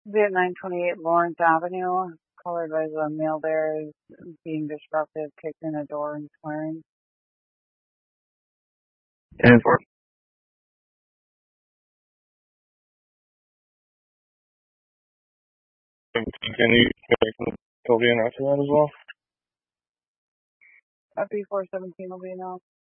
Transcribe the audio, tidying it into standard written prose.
Be at 928 Lawrence Avenue. Caller advised a male there is being disruptive, kicked in a door and swearing. And for can you Toby and after that as well? FB417 will be enough.